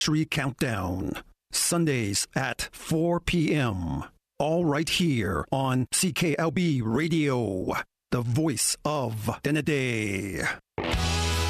Tree Countdown. Sundays at 4 p.m. All right here on CKLB Radio, the voice of Denede.